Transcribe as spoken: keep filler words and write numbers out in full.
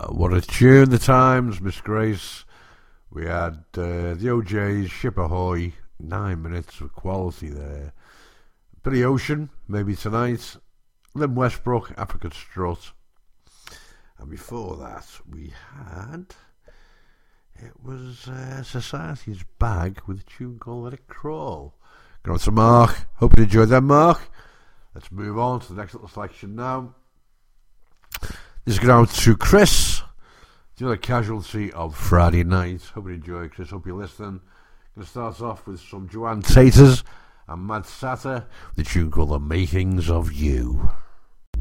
What a tune, The Times, Miss Grace. We had uh, the O J's, Ship Ahoy, nine minutes of quality there. Billy Ocean, Maybe Tonight. Lynn Westbrook, African Strut. And before that, we had... It was uh, Society's Bag with a tune called Let It Crawl. Going on to Mark. Hope you enjoyed that, Mark. Let's move on to the next little selection now. This is going out to Chris. The other casualty of Friday night. Hope you enjoy, Chris. Hope you're listening. Going to start off with some Joanne Taters and Mad Satter with a tune called The Makings of You.